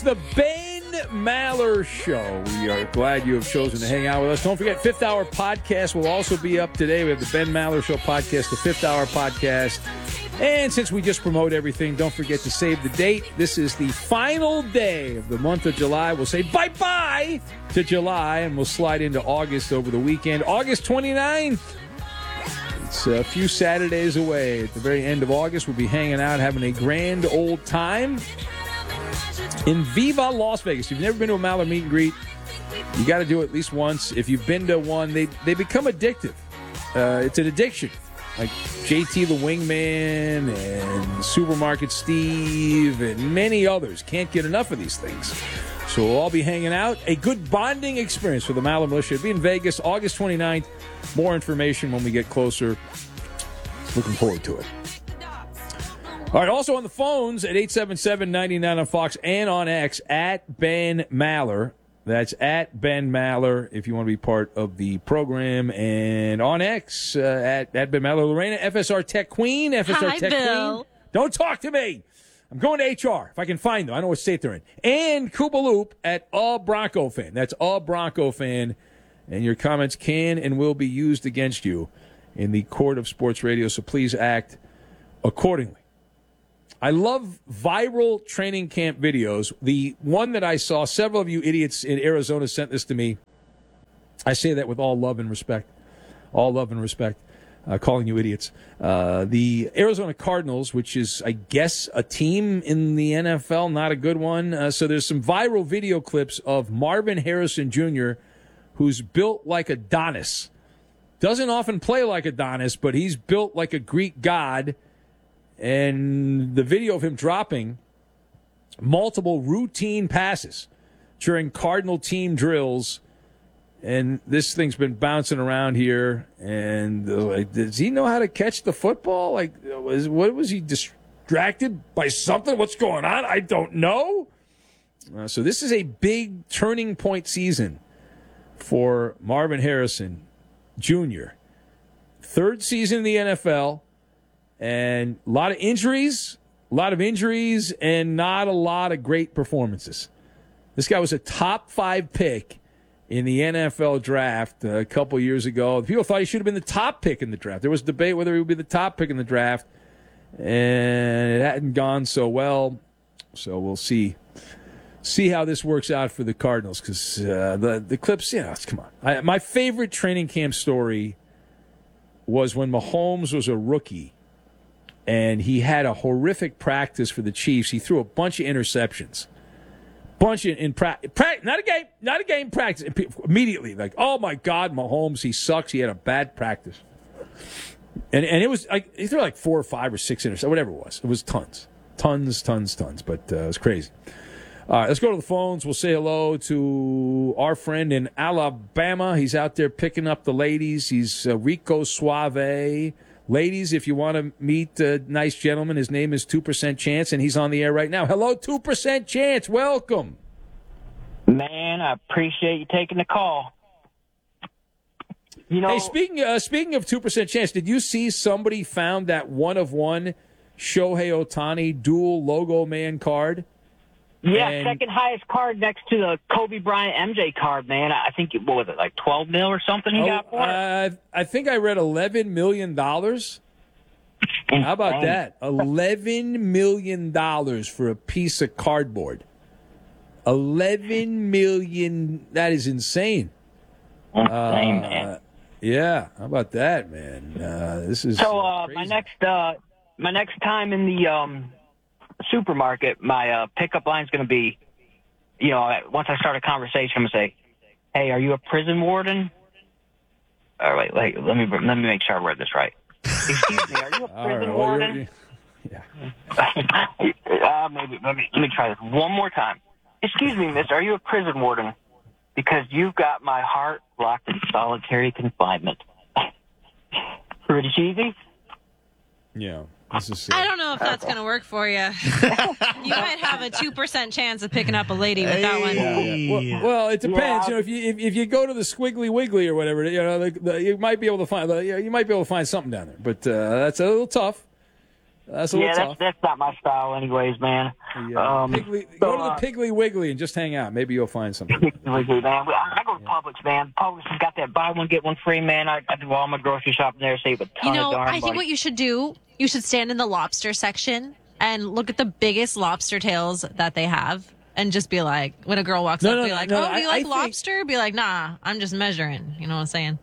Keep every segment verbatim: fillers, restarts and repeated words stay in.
The Ben Maller Show. We are glad you have chosen to hang out with us. Don't forget, Fifth Hour Podcast will also be up today. We have the Ben Maller Show podcast, the Fifth Hour Podcast. And since we just promote everything, don't forget to save the date. This is the final day of the month of July. We'll say bye-bye to July, and we'll slide into August over the weekend. August twenty-ninth. It's a few Saturdays away. At the very end of August, we'll be hanging out, having a grand old time in Viva Las Vegas. If you've never been to a Maller meet and greet, you got to do it at least once. If you've been to one, they they become addictive. Uh, it's an addiction. Like J T the Wingman and Supermarket Steve and many others can't get enough of these things. So we'll all be hanging out. A good bonding experience for the Maller Militia. It'll be in Vegas, August twenty-ninth. More information when we get closer. Looking forward to it. All right, also on the phones at eight seven seven, nine nine on Fox and on X at Ben Maller. That's at Ben Maller if you want to be part of the program. And on X uh, at, at Ben Maller. Lorena, F S R Tech Queen. F S R Hi, Tech Bill. Queen. Don't talk to me. I'm going to H R if I can find them. I know what state they're in. And Koopaloop at A Bronco Fan. That's A Bronco Fan. And your comments can and will be used against you in the court of sports radio. So please act accordingly. I love viral training camp videos. The one that I saw, several of you idiots in Arizona sent this to me. I say that with all love and respect. All love and respect. Uh, calling you idiots. Uh, the Arizona Cardinals, which is, I guess, a team in the N F L, not a good one. Uh, so there's some viral video clips of Marvin Harrison Junior, who's built like Adonis. Doesn't often play like Adonis, but he's built like a Greek god. And the video of him dropping multiple routine passes during Cardinal team drills. And this thing's been bouncing around here. And uh, like, does he know how to catch the football? Like, was, what was he distracted by something? What's going on? I don't know. Uh, so this is a big turning point season for Marvin Harrison Junior Third season in the N F L. And a lot of injuries, a lot of injuries, and not a lot of great performances. This guy was a top five pick in the N F L draft a couple years ago. People thought he should have been the top pick in the draft. There was debate whether he would be the top pick in the draft, and it hadn't gone so well. So we'll see see how this works out for the Cardinals, because uh, the, the clips, you know, come on. I, my favorite training camp story was when Mahomes was a rookie. And he had a horrific practice for the Chiefs. He threw a bunch of interceptions. Bunch in, in practice. Pra- not a game. Not a game practice. Immediately. Like, oh, my God, Mahomes, he sucks. He had a bad practice. And and it was like, he threw like four or five or six interceptions, whatever it was. It was tons. Tons, tons, tons. But uh, it was crazy. All right, let's go to the phones. We'll say hello to our friend in Alabama. He's out there picking up the ladies. He's uh, Rico Suave. Ladies, if you want to meet a nice gentleman, his name is two percent Chance, and he's on the air right now. Hello, two percent Chance. Welcome. Man, I appreciate you taking the call. You know, hey, speaking uh, speaking of two percent Chance, did you see somebody found that one-of-one Shohei Ohtani dual logo man card? Yeah, and, second highest card next to the Kobe Bryant M J card, man. I think, it, what was it, like twelve mil or something he oh, got for it? Uh, I think I read eleven million dollars. How about that? eleven million dollars for a piece of cardboard. eleven million dollars. That is insane. Insane, uh, man. Yeah, how about that, man? Uh, this is so uh, crazy. my next uh, my next time in the um, supermarket, my uh, pickup line is going to be, you know, once I start a conversation, I'm going to say, "Hey, are you a prison warden?" All right, wait, let me let me make sure I read this right. Excuse me, are you a prison right, well, warden? Yeah. uh, maybe let me let me try this one more time. Excuse me, miss, are you a prison warden? Because you've got my heart locked in solitary confinement. Pretty cheesy? Yeah. This is, uh, I don't know if that's going to work for you. You might have a two percent chance of picking up a lady with that one. Yeah, yeah. Well, well, it depends. Yeah. You know, if you if, if you go to the Squiggly Wiggly or whatever, you know, the, the, you might be able to find you might be able to find something down there. But uh, that's a little tough. That's a little yeah, tough. that's that's not my style, anyways, man. Yeah. Um, Piggly, so, go to the uh, Piggly Wiggly and just hang out. Maybe you'll find something. man. I, I go to Publix, man. Publix has got that buy one get one free, man. I, I do all my grocery shopping there, save a ton You know, of darn I think money. what you should do, you should stand in the lobster section and look at the biggest lobster tails that they have. And just be like, when a girl walks No, up, no, be no, like, no, oh, do you I- I like think- lobster? Be like, nah, I'm just measuring. You know what I'm saying?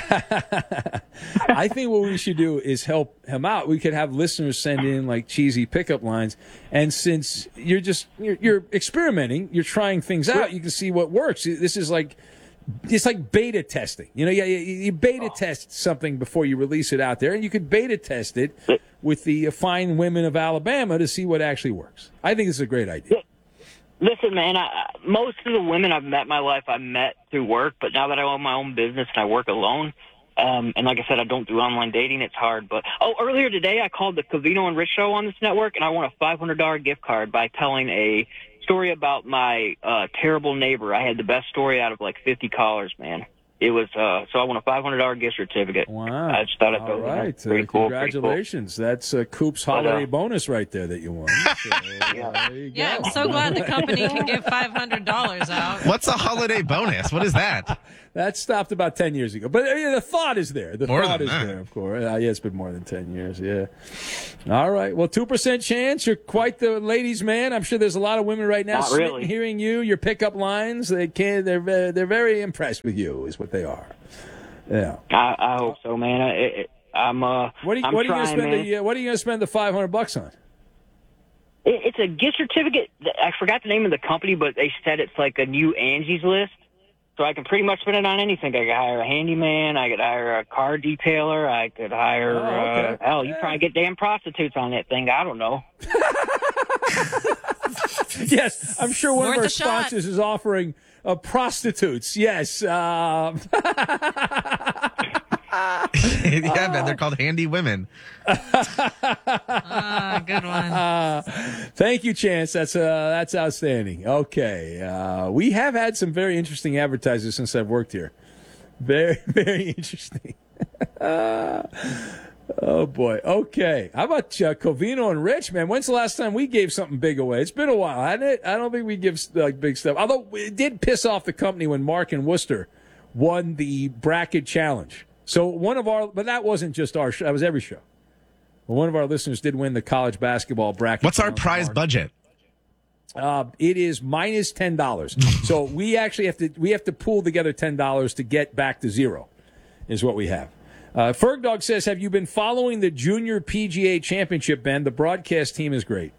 I think what we should do is help him out. We could have listeners send in like cheesy pickup lines, and since you're just you're, you're experimenting, you're trying things out. You can see what works. This is like it's like beta testing. You know, you, you beta test something before you release it out there, and you could beta test it with the uh, fine women of Alabama to see what actually works. I think it's a great idea. Listen, man, I, most of the women I've met in my life I met through work, but now that I own my own business and I work alone, um, and like I said, I don't do online dating, it's hard. But, oh, earlier today I called the Covino and Rich Show on this network, and I won a five hundred dollars gift card by telling a story about my uh, terrible neighbor. I had the best story out of like fifty callers, man. It was, uh, so I won a five hundred dollars gift certificate. Wow. I just thought I'd All throw it in there. right. Pretty Uh, cool, pretty cool. congratulations. That's uh, Coop's holiday uh, bonus right there that you won. So, uh, there you Yeah, go. I'm so glad the company can give five hundred dollars out. What's a holiday bonus? What is that? That stopped about ten years ago. But uh, yeah, the thought is there. The More thought than is that. there, of course. Uh, yeah, it's been more than ten years, yeah. All right. Well, two percent chance. You're quite the ladies' man. I'm sure there's a lot of women right now Not sitting really. hearing you, your pickup lines. They can they're, ve- they're very impressed with you, is what they are. Yeah. I, I hope so, man. I, it, I'm, uh, What are you, I'm what are you going to trying, spend man. the uh, What are you going to spend the five hundred bucks on? It, it's a gift certificate. I forgot the name of the company, but they said it's like a new Angie's List. So I can pretty much spend it on anything. I could hire a handyman. I could hire a car detailer. I could hire, Oh, okay. uh, hell, you Yeah. probably get damn prostitutes on that thing. I don't know. Yes, I'm sure one Worth of our a shot. sponsors is offering uh, prostitutes. Yes. Uh, Yeah, man, they're called handy women. Ah, good one. Thank you, Chance. That's uh, that's outstanding. Okay, uh, we have had some very interesting advertisers since I've worked here. Very, very interesting. Oh boy. Okay. How about uh, Covino and Rich, man? When's the last time we gave something big away? It's been a while, hasn't it? I don't think we give like big stuff. Although it did piss off the company when Mark and Worcester won the bracket challenge. So one of our, but that wasn't just our show. That was every show. Well, one of our listeners did win the college basketball bracket. What's our challenge. prize Mark. budget? Uh, it is minus ten dollars. So we actually have to we have to pool together ten dollars to get back to zero. Is what we have. Uh, Fergdog says, "Have you been following the Junior P G A Championship, Ben? The broadcast team is great."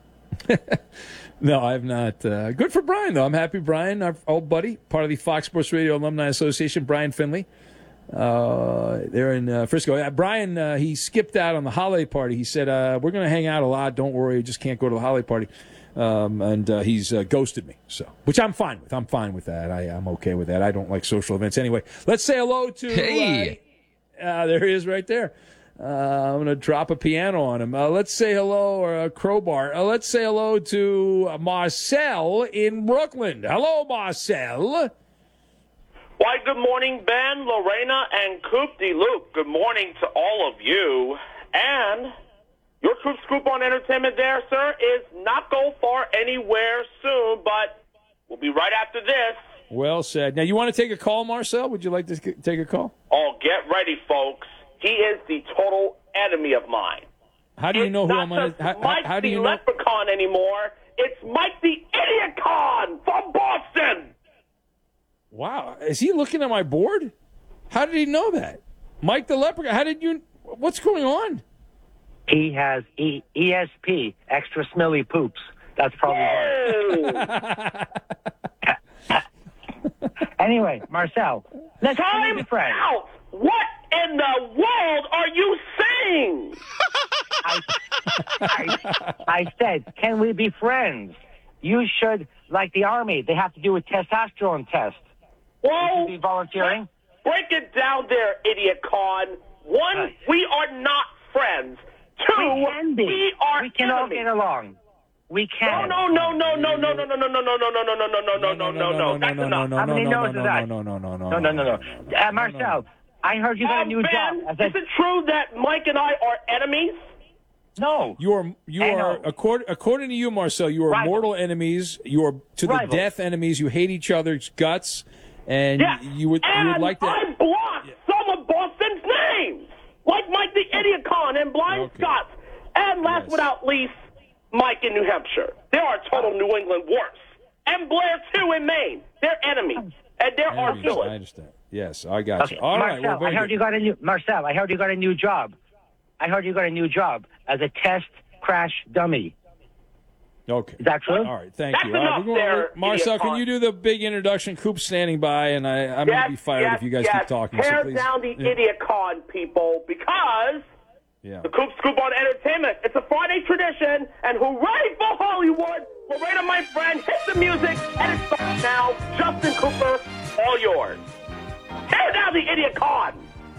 No, I have not. Uh, good for Brian, though. I'm happy, Brian, our old buddy, part of the Fox Sports Radio Alumni Association, Brian Finley. Uh, they're in uh, Frisco. Uh, Brian, uh, he skipped out on the holiday party. He said, uh, "We're going to hang out a lot. Don't worry, you just can't go to the holiday party." Um, and uh, he's uh, ghosted me, so which I'm fine with. I'm fine with that. I, I'm okay with that. I don't like social events anyway. Let's say hello to. Hey. Uh, uh, there he is, right there. Uh, I'm going to drop a piano on him. Uh, let's say hello, or a crowbar. Uh, let's say hello to uh, Marcel in Brooklyn. Hello, Marcel. Why, good morning, Ben, Lorena, and Coop de Luke. Good morning to all of you. And your Coop Scoop on Entertainment there, sir, is not go far anywhere soon, but we'll be right after this. Well said. Now, you want to take a call, Marcel? Would you like to c- take a call? Oh, get ready, folks. He is the total enemy of mine. How do you It's know who not I'm on? just How, how, Mike how do the you know? Leprechaun anymore. It's Mike the Idiot Con from Boston. Wow, is he looking at my board? How did he know that? Mike the Leprechaun. How did you? What's going on? He has e- E S P, extra smelly poops. That's probably why. Ew. Anyway, Marcel, let's Time be friends. out. What in the world are you saying? I, I, I said, can we be friends? You should, like the Army, they have to do a testosterone test. You Well, should be volunteering. break it down there, idiot con. One, Uh, we are not friends. Two, We can be. we are We can all enemies. get along. We No, can. no, no, no, no, no, no, no, no, no, no, no, no, no, no, no, no, no, no, no. That's enough. How many no's is that? No, no, no, no, No, no, no, no. Uh, Marcel, I heard you got a Um, new Ben, job. As a, is it true that Mike and I are enemies? No. You are you I are know. according according to you, Marcel. You are Rival. mortal enemies. You are to the Rival. death enemies. You hate each other's guts, and Yes. you would and you would like to. I blocked some of Boston's names, like Mike the Idiocon and Blind Okay. Scots, and last Yes. but not least, Mike in New Hampshire. They are total New England worse. And Blair, too, in Maine. They're enemies. And there are Enemies, I villains. understand. Yes, I got Okay. you. All right. Marcel, Well, very I heard good. you got a new Marcel. I heard you got a new job. I heard you got a new job as a test crash dummy. Okay. Is that true? All right. Thank That's you. All right, enough we're going- there, we're- Marcel, can Idiocon. you do the big introduction? Coop's standing by, and I, I'm going Yes, to be fired yes, if you guys yes. keep talking. Tear so please. down the yeah. Idiocon, people, because Yeah. the Coop Scoop on Entertainment. It's a Friday tradition, and hooray for Hollywood! Lorena, my friend, hit the music, and it starts now. Justin Cooper, all yours. Tear down the Idiocon!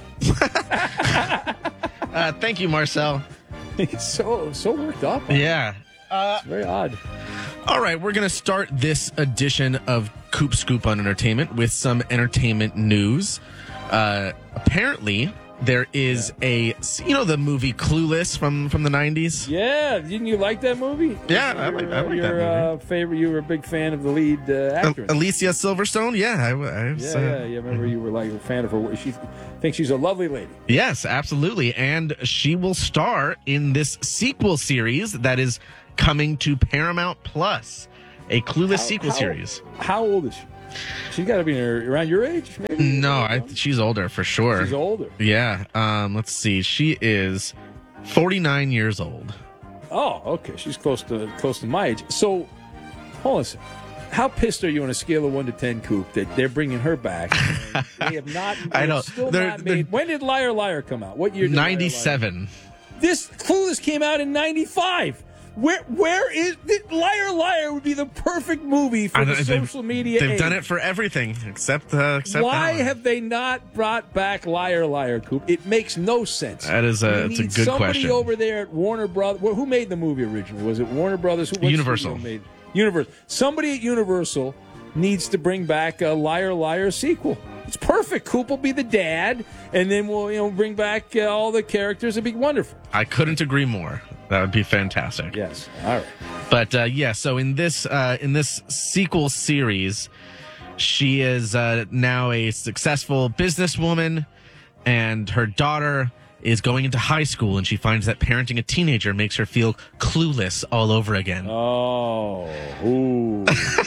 Uh, thank you, Marcel. He's so so worked up. Yeah. It's very odd. All right, we're going to start this edition of Coop Scoop on Entertainment with some entertainment news. Uh, apparently, there is a, you know, the movie Clueless from, from the nineties? Yeah, didn't you like that movie? Yeah, I like- I like your, that movie. Uh, favorite. You were a big fan of the lead uh, Uh, actress. Alicia Silverstone? Yeah. I, I was, yeah, uh, yeah, yeah. Remember, you were like a fan of her. She thinks she's a lovely lady. Yes, absolutely. And she will star in this sequel series that is coming to Paramount Plus, a Clueless How- sequel how- series. How old is she? She's got to be in her, around your age, maybe. No, I, she's older for sure. She's older. Yeah. Um, let's see. She is forty-nine years old. Oh, okay. She's close to close to my age. So, hold on a second. How pissed are you on a scale of one to ten, Coop, that they're bringing her back? And they have not. I they've know. Still They're- not made. they're- When did Liar Liar come out? What year? Did Liar Liar- ninety-seven. This Clueless came out in ninety-five. Where where is Liar Liar would be the perfect movie for I the know, they've- social media They've age. done it for everything except uh, except Why that one. have they not brought back Liar Liar, Coop? It makes no sense. That is a- You it's a need good somebody question. over there at Warner Brothers. Who made the movie originally? Was it Warner Brothers? Who, what Universal. studio Made? Universal. Somebody at Universal needs to bring back a Liar Liar sequel. It's perfect. Coop will be the dad, and then we'll you know bring back uh, all the characters. It'd be wonderful. I couldn't agree more. That would be fantastic. Yes. All right. But uh, yeah, so in this uh, in this sequel series, she is uh, now a successful businesswoman, and her daughter is going into high school, and she finds that parenting a teenager makes her feel clueless all over again. Oh. Ooh.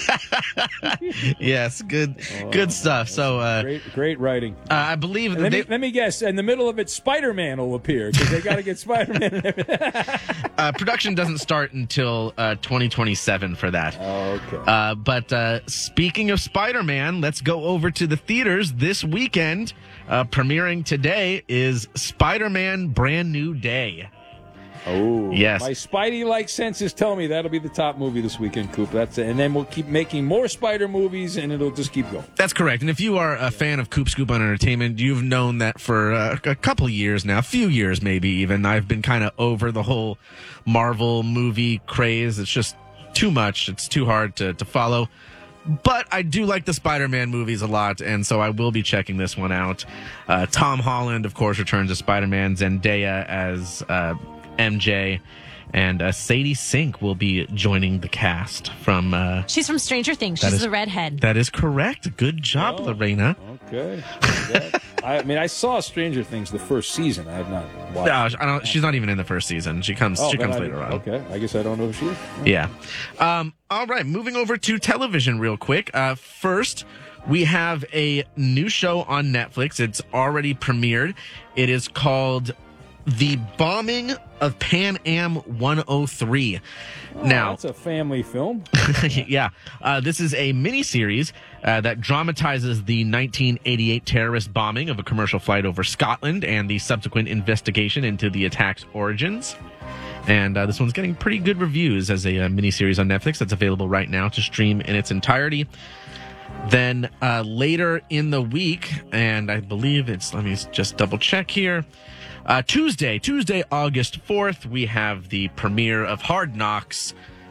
Yes, good, good stuff. So uh, Great, great writing. uh, I believe Let they, me, let me guess. In the middle of it, Spider-Man will appear because they got to get Spider-Man. uh, production doesn't start until uh, twenty twenty-seven for that. Oh, okay. Uh, but uh, speaking of Spider-Man, let's go over to the theaters this weekend. Uh, premiering today is Spider-Man Brand New Day. Oh, yes. My Spidey-like senses tell me that'll be the top movie this weekend, Coop. That's it. And then we'll keep making more Spider movies, and it'll just keep going. That's correct. And if you are a fan of Coop Scoop on Entertainment, you've known that for uh, a couple years now, a few years maybe even. I've been kind of over the whole Marvel movie craze. It's just too much. It's too hard to, to follow. But I do like the Spider-Man movies a lot, and so I will be checking this one out. Uh, Tom Holland, of course, returns as Spider-Man. Zendaya as uh, M J. And uh, Sadie Sink will be joining the cast from... Uh, She's from Stranger Things. That She's is- the redhead. that is correct. Good job, Oh. Lorena. Okay. That- I mean, I saw Stranger Things the first season. I have not watched. No, I don't, she's not even in the first season. She comes. Oh, she then comes I- later on. Okay. I guess I don't know if she is. Yeah. Um, all right. Moving over to television real quick. Uh, first, we have a new show on Netflix. It's already premiered. It is called The Bombing of Pan Am one oh three. Oh, now, that's a family film. yeah, uh, this is a miniseries uh, that dramatizes the nineteen eighty-eight terrorist bombing of a commercial flight over Scotland and the subsequent investigation into the attack's origins. And uh, this one's getting pretty good reviews as a uh, miniseries on Netflix that's available right now to stream in its entirety. Then uh, later in the week, and I believe it's, let me just double check here. Uh, Tuesday, Tuesday, August fourth, we have the premiere of Hard Knocks.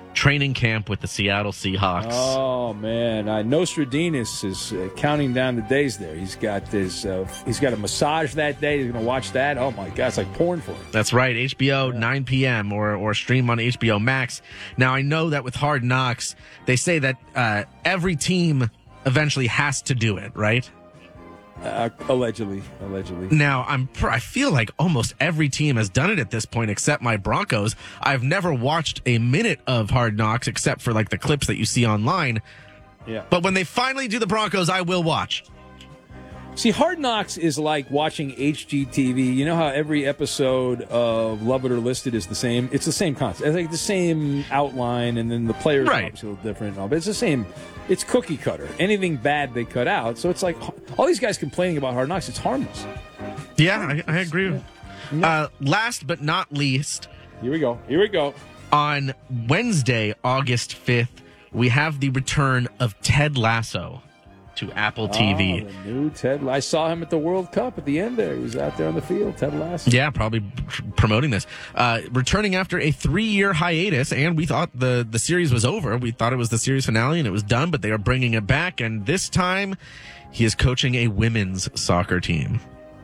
training camp with the Seattle Seahawks. Oh man, uh, Nostradamus is uh, counting down the days there. He's got this. Uh, he's got a massage that day. He's going to watch that. Oh my God, it's like porn for him. That's right, H B O yeah. nine p.m. or or stream on H B O Max. Now I know that with Hard Knocks, they say that uh, every team eventually has to do it, right? Uh, allegedly, allegedly. Now, I'm. I feel like almost every team has done it at this point, except my Broncos. I've never watched a minute of Hard Knocks, except for like the clips that you see online. Yeah. But when they finally do the Broncos, I will watch. See, Hard Knocks is like watching H G T V. You know how every episode of Love It or Listed is the same? It's the same concept. It's like the same outline, and then the players right. are obviously a little different and all, but it's the same. It's cookie cutter. Anything bad they cut out. So it's like all these guys complaining about Hard Knocks, it's harmless. Yeah, I, I agree. Yeah. Yeah. Uh, last but not least, here we go. Here we go. On Wednesday, August fifth, we have the return of Ted Lasso to Apple T V. Oh, the new Ted. I saw him at the World Cup at the end there. He was out there on the field, Ted Lasso. Yeah, probably promoting this. Uh, returning after a three-year hiatus, and we thought the, the series was over. We thought it was the series finale and it was done, but they are bringing it back, and this time he is coaching a women's soccer team.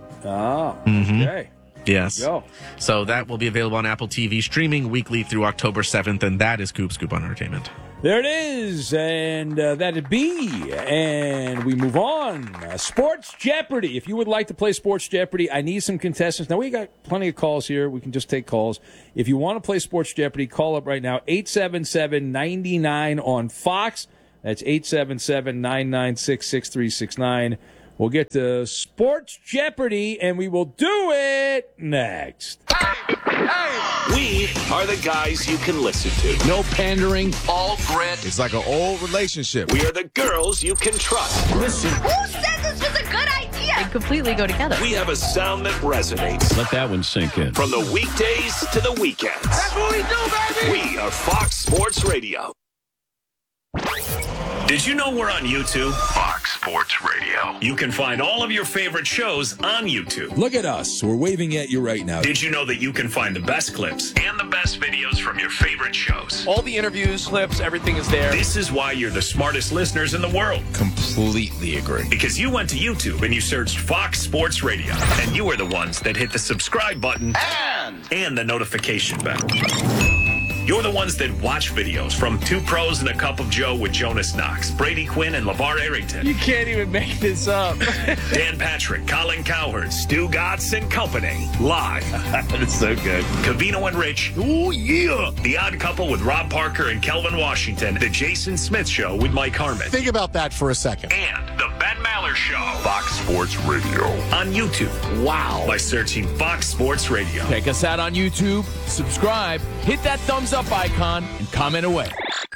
Oh, mm-hmm. Okay. Yes. Go. So that will be available on Apple T V, streaming weekly through October seventh, and that is Coop Scoop on Entertainment. There it is, and uh, that'd be, and we move on. Uh, Sports Jeopardy. If you would like to play Sports Jeopardy, I need some contestants. Now, we got plenty of calls here. We can just take calls. If you want to play Sports Jeopardy, call up right now, eight seven seven, nine nine on Fox. That's eight seven seven, nine nine six, six three six nine. We'll get to Sports Jeopardy, and we will do it next. Hey, hey. We are the guys you can listen to. No pandering, all grit. It's like an old relationship. We are the girls you can trust. Listen. Who said this was a good idea? They completely go together. We have a sound that resonates. Let that one sink in. From the weekdays to the weekends. That's what we do, baby. We are Fox Sports Radio. Did you know we're on YouTube? Fox Sports Radio. You can find all of your favorite shows on YouTube. Look at us. We're waving at you right now. Did you know that you can find the best clips and the best videos from your favorite shows? All the interviews, clips, everything is there. This is why you're the smartest listeners in the world. Completely agree. Because you went to YouTube and you searched Fox Sports Radio, and you were the ones that hit the subscribe button and, and the notification bell. You're the ones that watch videos from Two Pros and a Cup of Joe with Jonas Knox, Brady Quinn, and LeVar Arrington. You can't even make this up. Dan Patrick, Colin Cowherd, Stu Gatz, and company. Live. That's so good. Cavino and Rich. Oh, yeah. The Odd Couple with Rob Parker and Kelvin Washington. The Jason Smith Show with Mike Harmon. Think about that for a second. And the Ben Maller Show. Fox Sports Radio. On YouTube. Wow. By searching Fox Sports Radio. Check us out on YouTube. Subscribe. Hit that thumbs up icon and comment away.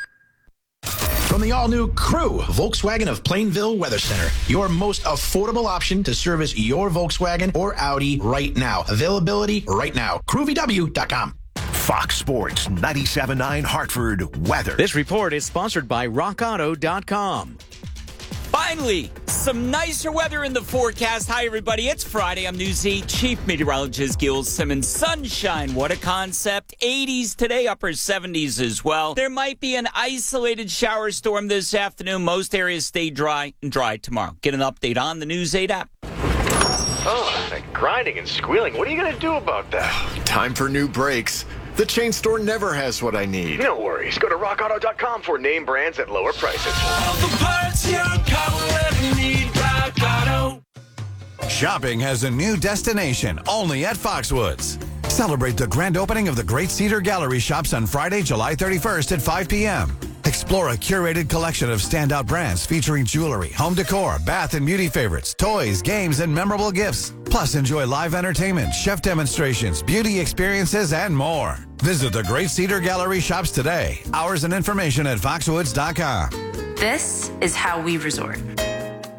From the all-new Crew, Volkswagen of Plainville Weather Center, your most affordable option to service your Volkswagen or Audi right now. Availability right now. crew v w dot com. Fox Sports ninety-seven point nine Hartford weather. This report is sponsored by rock auto dot com. Finally, some nicer weather in the forecast. Hi, everybody. It's Friday. I'm News eight Chief Meteorologist Gil Simmons. Sunshine, what a concept. eighties today, upper seventies as well. There might be an isolated shower storm this afternoon. Most areas stay dry and dry tomorrow. Get an update on the News eight app. Oh, that grinding and squealing. What are you going to do about that? Time for new brakes. The chain store never has what I need. No worries. Go to rock auto dot com for name brands at lower prices. All the parts your car will ever need, Rock Auto. Shopping has a new destination only at Foxwoods. Celebrate the grand opening of the Great Cedar Gallery Shops on Friday, July thirty-first at five p.m. Explore a curated collection of standout brands featuring jewelry, home decor, bath and beauty favorites, toys, games, and memorable gifts. Plus, enjoy live entertainment, chef demonstrations, beauty experiences, and more. Visit the Great Cedar Gallery Shops today. Hours and information at foxwoods dot com. This is how we resort.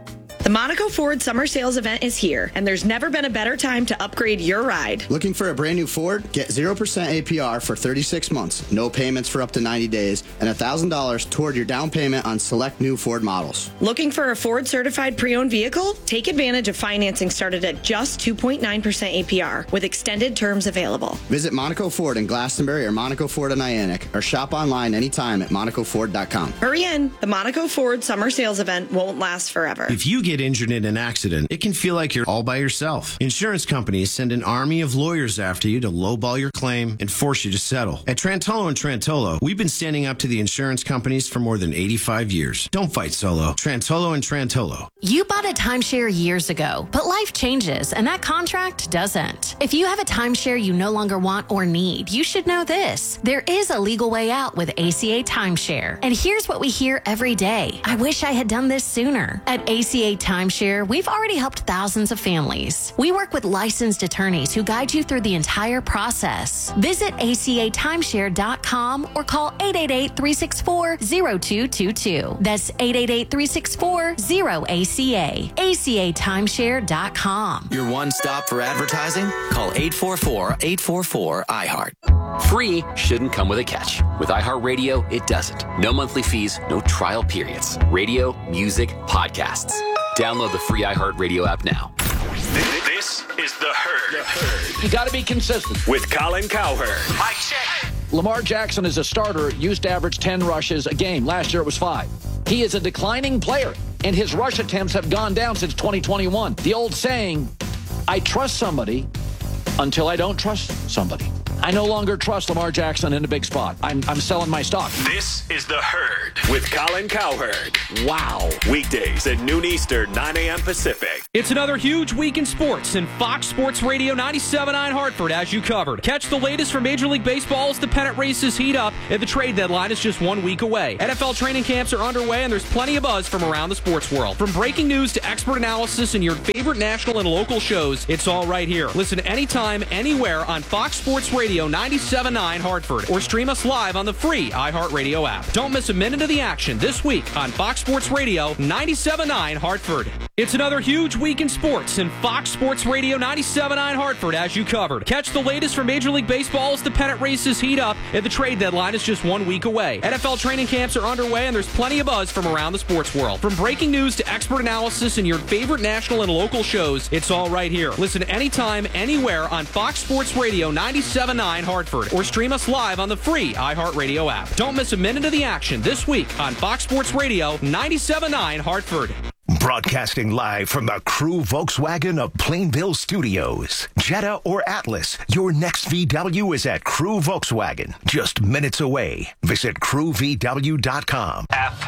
The Monaco Ford Summer Sales Event is here, and there's never been a better time to upgrade your ride. Looking for a brand new Ford? Get zero percent A P R for thirty-six months, no payments for up to ninety days, and one thousand dollars toward your down payment on select new Ford models. Looking for a Ford certified pre-owned vehicle? Take advantage of financing started at just two point nine percent A P R with extended terms available. Visit Monaco Ford in Glastonbury or Monaco Ford in Niantic, or shop online anytime at monaco ford dot com. Hurry in. The Monaco Ford Summer Sales Event won't last forever. If you get injured in an accident, it can feel like you're all by yourself. Insurance companies send an army of lawyers after you to lowball your claim and force you to settle. At Trantolo and Trantolo, we've been standing up to the insurance companies for more than eighty-five years. Don't fight solo. Trantolo and Trantolo. You bought a timeshare years ago, but life changes and that contract doesn't. If you have a timeshare you no longer want or need, you should know this. There is a legal way out with A C A Timeshare. And here's what we hear every day. I wish I had done this sooner. At A C A Timeshare, we've already helped thousands of families. We work with licensed attorneys who guide you through the entire process. Visit A C A timeshare dot com or call eight eight eight, three six four, zero two two two. That's eight eight eight, three six four, zero A C A. A C A timeshare dot com. Your one stop for advertising? Call eight four four, eight four four, I heart. Free shouldn't come with a catch. With iHeartRadio, it doesn't. No monthly fees, no trial periods. Radio, music, podcasts. Download the free iHeartRadio app now. This is The Herd. The Herd. You got to be consistent. With Colin Cowherd. Mike check. Lamar Jackson is a starter, used to average ten rushes a game. Last year it was five. He is a declining player, and his rush attempts have gone down since twenty twenty-one. The old saying, I trust somebody until I don't trust somebody. I no longer trust Lamar Jackson in a big spot. I'm, I'm selling my stock. This is The Herd with Colin Cowherd. Wow. Weekdays at noon Eastern, nine a.m. Pacific. It's another huge week in sports, and Fox Sports Radio ninety-seven point nine Hartford has you covered. Catch the latest from Major League Baseball as the pennant races heat up, and the trade deadline is just one week away. N F L training camps are underway, and there's plenty of buzz from around the sports world. From breaking news to expert analysis and your favorite national and local shows, it's all right here. Listen anytime, anywhere on Fox Sports Radio ninety-seven point nine Hartford, or stream us live on the free iHeartRadio app. Don't miss a minute of the action this week on Fox Sports Radio ninety-seven point nine Hartford. It's another huge week in sports, and Fox Sports Radio ninety-seven point nine Hartford has you covered. Catch the latest from Major League Baseball as the pennant races heat up, and the trade deadline is just one week away. N F L training camps are underway, and there's plenty of buzz from around the sports world. From breaking news to expert analysis and your favorite national and local shows, it's all right here. Listen anytime, anywhere on Fox Sports Radio ninety-seven point nine Hartford, or stream us live on the free iHeartRadio app. Don't miss a minute of the action this week on Fox Sports Radio ninety-seven point nine Hartford. Broadcasting live from the Crew Volkswagen of Plainville Studios. Jetta or Atlas, your next V W is at Crew Volkswagen, just minutes away. Visit crew v w dot com. F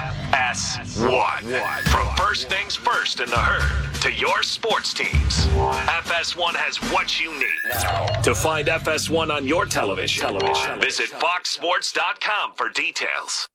S one. From first things first in The Herd to your sports teams, F S one has what you need. To find F S one on your television, television. visit fox sports dot com for details.